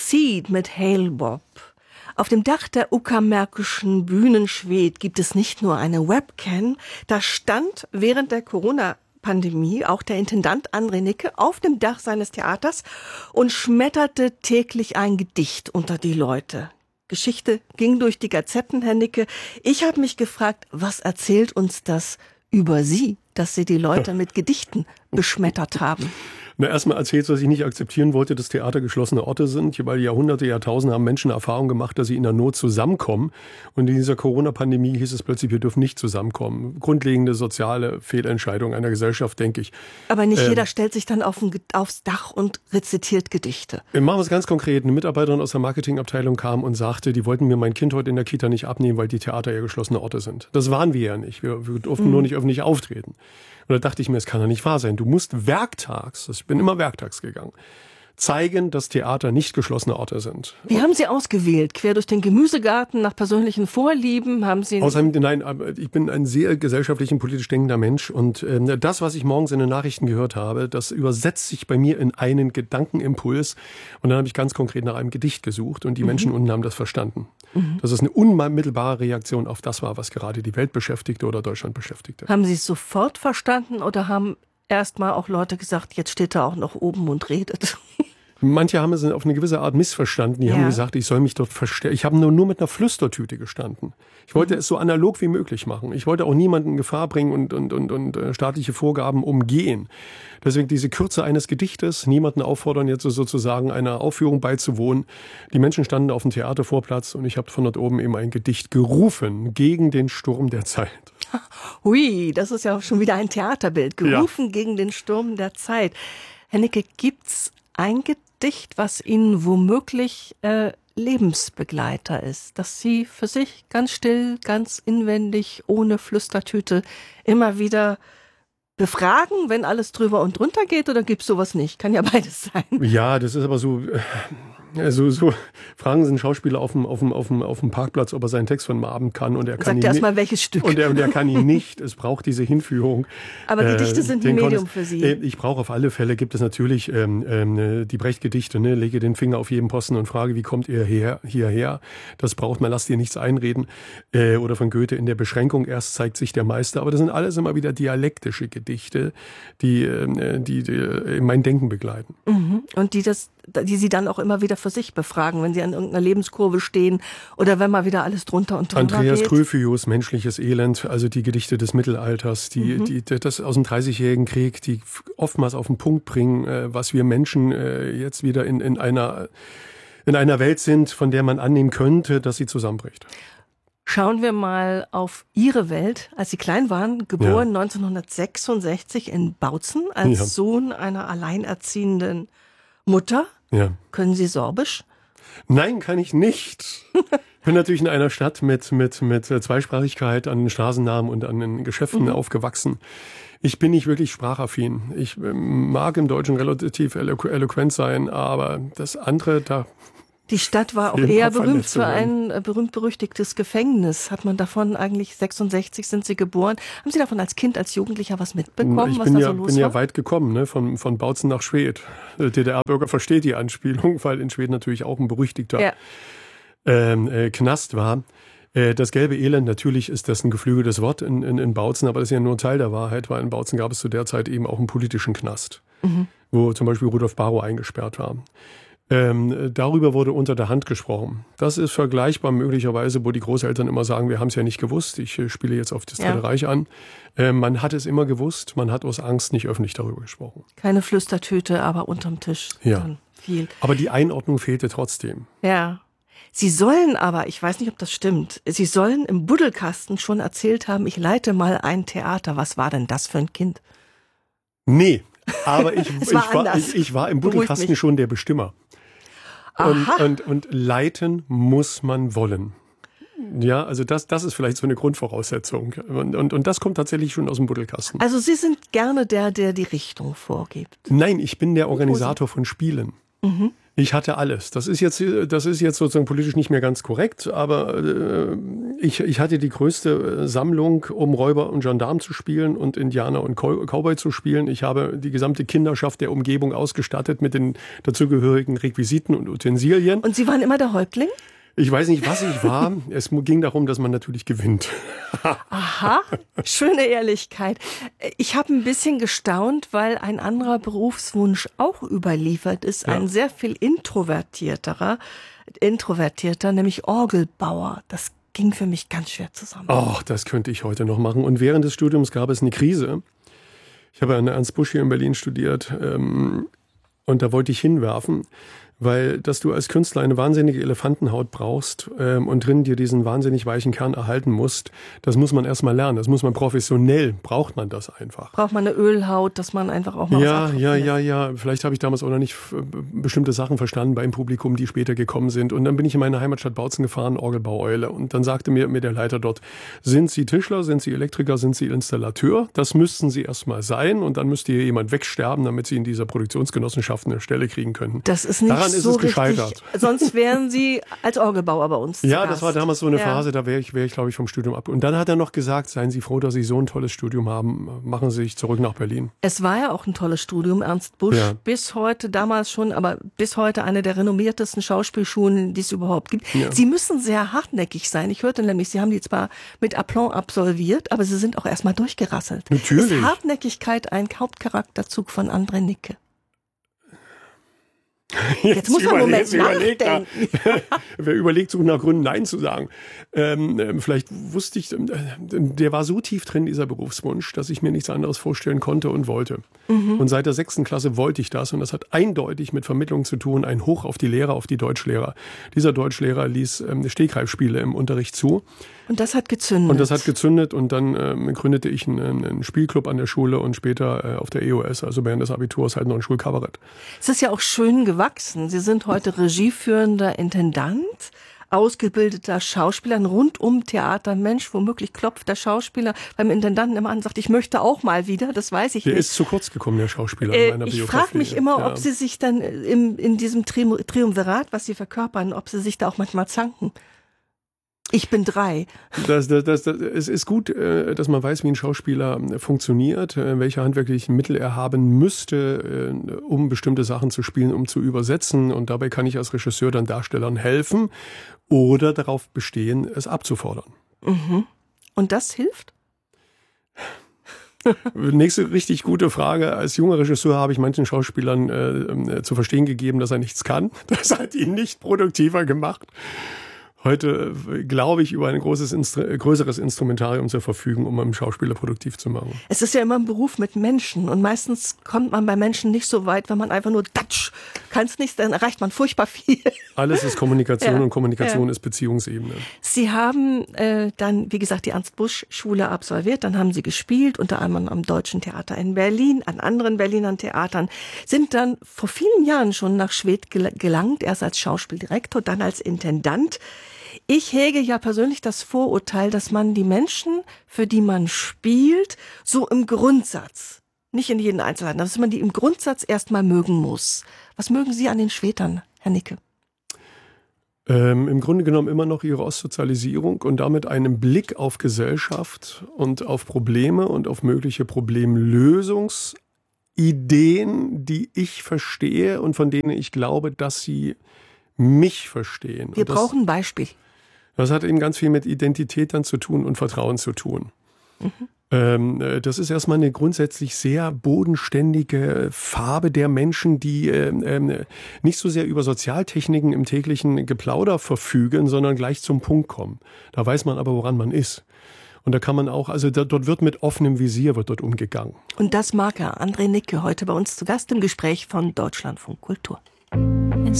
Seed mit Hail Bob. Auf dem Dach der Uckermärkischen Bühnenschwed gibt es nicht nur eine Webcam, da stand während der Corona-Pandemie auch der Intendant André Nicke auf dem Dach seines Theaters und schmetterte täglich ein Gedicht unter die Leute. Geschichte ging durch die Gazetten, Herr Nicke. Ich habe mich gefragt, was erzählt uns das über Sie, dass Sie die Leute mit Gedichten beschmettert haben? Na, erstmal erzählt, dass ich nicht akzeptieren wollte, dass Theater geschlossene Orte sind, weil Jahrhunderte, Jahrtausende haben Menschen Erfahrung gemacht, dass sie in der Not zusammenkommen. Und in dieser Corona-Pandemie hieß es plötzlich, wir dürfen nicht zusammenkommen. Grundlegende soziale Fehlentscheidung einer Gesellschaft, denke ich. Aber nicht jeder stellt sich dann aufs Dach und rezitiert Gedichte. Machen wir es ganz konkret. Eine Mitarbeiterin aus der Marketingabteilung kam und sagte, die wollten mir mein Kind heute in der Kita nicht abnehmen, weil die Theater ja geschlossene Orte sind. Das waren wir ja nicht. Wir durften nur nicht öffentlich auftreten. Und da dachte ich mir, es kann doch nicht wahr sein. Du musst werktags, ich bin immer werktags gegangen, zeigen, dass Theater nicht geschlossene Orte sind. Wie haben Sie ausgewählt? Quer durch den Gemüsegarten, nach persönlichen Vorlieben? Haben Sie... Außerdem, nein, ich bin ein sehr gesellschaftlich und politisch denkender Mensch. Und das, was ich morgens in den Nachrichten gehört habe, das übersetzt sich bei mir in einen Gedankenimpuls. Und dann habe ich ganz konkret nach einem Gedicht gesucht und die Menschen unten haben das verstanden. Dass es eine unmittelbare Reaktion auf das war, was gerade die Welt beschäftigte oder Deutschland beschäftigte. Haben Sie es sofort verstanden oder haben erstmal auch Leute gesagt, jetzt steht er auch noch oben und redet? Manche haben es auf eine gewisse Art missverstanden. Die haben gesagt, ich soll mich dort verstellen. Ich habe nur mit einer Flüstertüte gestanden. Ich wollte es so analog wie möglich machen. Ich wollte auch niemanden in Gefahr bringen und staatliche Vorgaben umgehen. Deswegen diese Kürze eines Gedichtes, niemanden auffordern, jetzt sozusagen einer Aufführung beizuwohnen. Die Menschen standen auf dem Theatervorplatz und ich habe von dort oben eben ein Gedicht gerufen gegen den Sturm der Zeit. Hui, das ist ja schon wieder ein Theaterbild. Gerufen gegen den Sturm der Zeit. Herr Nicke, gibt's ein Gedicht, was Ihnen womöglich Lebensbegleiter ist, dass Sie für sich ganz still, ganz inwendig, ohne Flüstertüte immer wieder befragen, wenn alles drüber und drunter geht, oder gibt's sowas nicht? Kann ja beides sein. Ja, das ist aber so fragen Sie einen Schauspieler auf dem Parkplatz, ob er seinen Text von einem Abend kann und er kann sagt ihn erstmal welches Stück. Und er kann ihn nicht. Es braucht diese Hinführung. Aber Gedichte sind ein Medium für Sie. Ich brauche auf alle Fälle, gibt es natürlich die Brecht-Gedichte, ne? Lege den Finger auf jeden Posten und frage, wie kommt ihr hierher? Das braucht man, lass dir nichts einreden. Oder von Goethe, in der Beschränkung erst zeigt sich der Meister. Aber das sind alles immer wieder dialektische Gedichte, die mein Denken begleiten. Und die Sie dann auch immer wieder für sich befragen, wenn Sie an irgendeiner Lebenskurve stehen oder wenn mal wieder alles drunter und drüber Andreas geht. Gryphius, Menschliches Elend, also die Gedichte des Mittelalters, das aus dem 30-jährigen Krieg, die oftmals auf den Punkt bringen, was wir Menschen jetzt wieder in einer Welt sind, von der man annehmen könnte, dass sie zusammenbricht. Schauen wir mal auf Ihre Welt, als Sie klein waren, geboren 1966 in Bautzen, als Sohn einer alleinerziehenden Mutter. Ja. Können Sie Sorbisch? Nein, kann ich nicht. Ich bin natürlich in einer Stadt mit Zweisprachigkeit an den Straßennamen und an den Geschäften aufgewachsen. Ich bin nicht wirklich sprachaffin. Ich mag im Deutschen relativ eloquent sein, aber das andere, da... Die Stadt war auch eher berühmt für ein berühmt-berüchtigtes Gefängnis. Hat man davon eigentlich, 66 sind Sie geboren, haben Sie davon als Kind, als Jugendlicher was mitbekommen, was da so los war? Ich bin ja weit gekommen, ne? Von Bautzen nach Schwedt. Der DDR-Bürger versteht die Anspielung, weil in Schwedt natürlich auch ein berüchtigter Knast war. Das gelbe Elend, natürlich ist das ein geflügeltes Wort in Bautzen, aber das ist ja nur ein Teil der Wahrheit, weil in Bautzen gab es zu der Zeit eben auch einen politischen Knast, wo zum Beispiel Rudolf Barrow eingesperrt war. Darüber wurde unter der Hand gesprochen. Das ist vergleichbar möglicherweise, wo die Großeltern immer sagen, wir haben es ja nicht gewusst. Ich spiele jetzt auf das Dritte Reich an. Man hat es immer gewusst, man hat aus Angst nicht öffentlich darüber gesprochen. Keine Flüstertüte, aber unterm Tisch dann viel. Aber die Einordnung fehlte trotzdem. Ja. Sie sollen aber, ich weiß nicht, ob das stimmt, Sie sollen im Buddelkasten schon erzählt haben, ich leite mal ein Theater. Was war denn das für ein Kind? Nee, aber ich war im Buddelkasten schon der Bestimmer. Und leiten muss man wollen. Ja, also das ist vielleicht so eine Grundvoraussetzung. Und das kommt tatsächlich schon aus dem Buddelkasten. Also Sie sind gerne der die Richtung vorgibt. Nein, ich bin der Organisator von Spielen. Ich hatte alles. Das ist jetzt sozusagen politisch nicht mehr ganz korrekt, aber ich hatte die größte Sammlung, um Räuber und Gendarm zu spielen und Indianer und Cowboy zu spielen. Ich habe die gesamte Kinderschaft der Umgebung ausgestattet mit den dazugehörigen Requisiten und Utensilien. Und Sie waren immer der Häuptling? Ich weiß nicht, was ich war. Es ging darum, dass man natürlich gewinnt. Aha, schöne Ehrlichkeit. Ich habe ein bisschen gestaunt, weil ein anderer Berufswunsch auch überliefert ist. Ja. Ein sehr viel introvertierter, nämlich Orgelbauer. Das ging für mich ganz schwer zusammen. Ach, das könnte ich heute noch machen. Und während des Studiums gab es eine Krise. Ich habe an der Ernst Busch hier in Berlin studiert und da wollte ich hinwerfen. Weil, dass du als Künstler eine wahnsinnige Elefantenhaut brauchst und drin dir diesen wahnsinnig weichen Kern erhalten musst, das muss man erstmal lernen. Das muss man professionell, braucht man das einfach. Braucht man eine Ölhaut, dass man einfach auch mal Ja. Vielleicht habe ich damals auch noch nicht bestimmte Sachen verstanden beim Publikum, die später gekommen sind. Und dann bin ich in meine Heimatstadt Bautzen gefahren, Orgelbaueule. Und dann sagte mir der Leiter dort, sind Sie Tischler, sind Sie Elektriker, sind Sie Installateur? Das müssten Sie erstmal sein. Und dann müsste hier jemand wegsterben, damit Sie in dieser Produktionsgenossenschaft eine Stelle kriegen können. Das ist nicht Daran ist es gescheitert. Richtig, sonst wären Sie als Orgelbauer bei uns Ja, das war damals so eine Phase, da wäre ich, glaube ich, vom Studium ab. Und dann hat er noch gesagt, seien Sie froh, dass Sie so ein tolles Studium haben, machen Sie sich zurück nach Berlin. Es war ja auch ein tolles Studium, Ernst Busch, bis heute, damals schon, aber bis heute eine der renommiertesten Schauspielschulen, die es überhaupt gibt. Ja. Sie müssen sehr hartnäckig sein. Ich hörte nämlich, Sie haben die zwar mit Aplomb absolviert, aber Sie sind auch erstmal durchgerasselt. Natürlich. Ist Hartnäckigkeit ein Hauptcharakterzug von André Nicke? Jetzt muss man einen Moment nachdenken. Wer überlegt, sucht nach Gründen, Nein zu sagen. Vielleicht wusste ich, der war so tief drin, dieser Berufswunsch, dass ich mir nichts anderes vorstellen konnte und wollte. Mhm. Und seit der 6. Klasse wollte ich das. Und das hat eindeutig mit Vermittlung zu tun, ein Hoch auf die Lehrer, auf die Deutschlehrer. Dieser Deutschlehrer ließ Stegreifspiele im Unterricht zu. Und das hat gezündet. Und dann gründete ich einen Spielclub an der Schule und später auf der EOS, also während des Abiturs, halt noch ein Schulkabarett. Es ist ja auch schön gewachsen. Sie sind heute regieführender Intendant, ausgebildeter Schauspieler, ein rundum Theatermensch. Womöglich klopft der Schauspieler beim Intendanten immer an und sagt, ich möchte auch mal wieder, das weiß ich nicht. Der ist zu kurz gekommen, der Schauspieler in meiner Biografie. Ich frage mich immer, ob Sie sich dann in diesem Triumvirat, was Sie verkörpern, ob Sie sich da auch manchmal zanken. Ich bin 3. Es ist gut, dass man weiß, wie ein Schauspieler funktioniert, welche handwerklichen Mittel er haben müsste, um bestimmte Sachen zu spielen, um zu übersetzen. Und dabei kann ich als Regisseur dann Darstellern helfen oder darauf bestehen, es abzufordern. Mhm. Und das hilft? Nächste richtig gute Frage. Als junger Regisseur habe ich manchen Schauspielern zu verstehen gegeben, dass er nichts kann. Das hat ihn nicht produktiver gemacht. Heute glaube ich, über ein größeres Instrumentarium zur Verfügung, um einen Schauspieler produktiv zu machen. Es ist ja immer ein Beruf mit Menschen und meistens kommt man bei Menschen nicht so weit, wenn man einfach nur kann es nicht, dann erreicht man furchtbar viel. Alles ist Kommunikation und Kommunikation ist Beziehungsebene. Sie haben dann, wie gesagt, die Ernst-Busch-Schule absolviert, dann haben Sie gespielt, unter anderem am Deutschen Theater in Berlin, an anderen Berliner Theatern, sind dann vor vielen Jahren schon nach Schwedt gelangt, erst als Schauspieldirektor, dann als Intendant. Ich hege ja persönlich das Vorurteil, dass man die Menschen, für die man spielt, so im Grundsatz, nicht in jeden Einzelheiten, dass man die im Grundsatz erstmal mögen muss. Was mögen Sie an den Schwedern, Herr Nicke? Im Grunde genommen immer noch ihre Ostsozialisierung und damit einen Blick auf Gesellschaft und auf Probleme und auf mögliche Problemlösungsideen, die ich verstehe und von denen ich glaube, dass sie mich verstehen. Wir brauchen ein Beispiel. Das hat eben ganz viel mit Identität dann zu tun und Vertrauen zu tun. Mhm. Das ist erstmal eine grundsätzlich sehr bodenständige Farbe der Menschen, die nicht so sehr über Sozialtechniken im täglichen Geplauder verfügen, sondern gleich zum Punkt kommen. Da weiß man aber, woran man ist. Und da kann man auch, also dort wird mit offenem Visier wird dort umgegangen. Und das mag er, André Nicke, heute bei uns zu Gast im Gespräch von Deutschlandfunk Kultur.